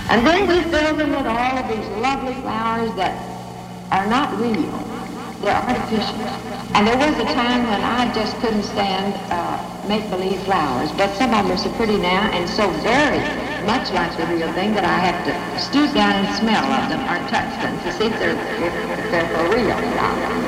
And then we fill them with all of these lovely flowers that are not real. They're artificial. And there was a time when I just couldn't stand make-believe flowers, but some of them are so pretty now and so very much like the real thing that I have to stoop down and smell of them or touch them to see if they're for real.